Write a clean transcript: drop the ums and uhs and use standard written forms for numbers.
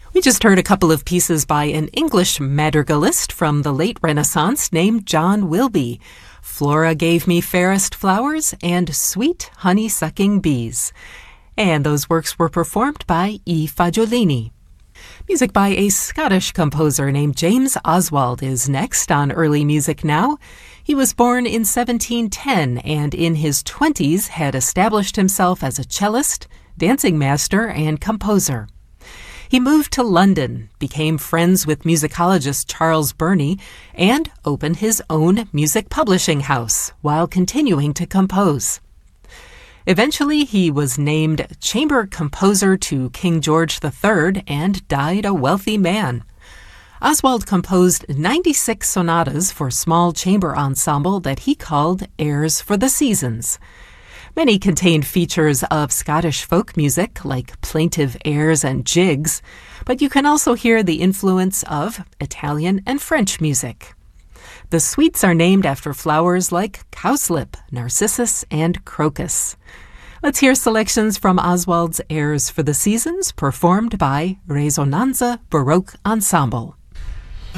We just heard a couple of pieces by an English madrigalist from the late Renaissance named John Wilbye. Flora Gave Me Fairest Flowers and Sweet Honey-Sucking Bees. And those works were performed by E. Fagiolini. Music by a Scottish composer named James Oswald is next on Early Music Now. He was born in 1710 and in his 20s had established himself as a cellist, dancing master, and composer. He moved to London, became friends with musicologist Charles Burney, and opened his own music publishing house while continuing to compose. Eventually, he was named chamber composer to King George III and died a wealthy man. Oswald composed 96 sonatas for small chamber ensemble that he called Airs for the Seasons. Many contained features of Scottish folk music, like plaintive airs and jigs, but you can also hear the influence of Italian and French music. The suites are named after flowers like cowslip, narcissus, and crocus. Let's hear selections from Oswald's Airs for the Seasons, performed by Resonanza Baroque Ensemble.